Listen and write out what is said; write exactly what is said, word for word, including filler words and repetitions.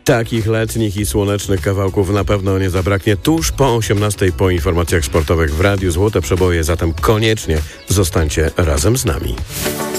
Takich letnich i słonecznych kawałków na pewno nie zabraknie tuż po osiemnastej po informacjach sportowych w Radiu Złote Przeboje, zatem koniecznie zostańcie razem z nami.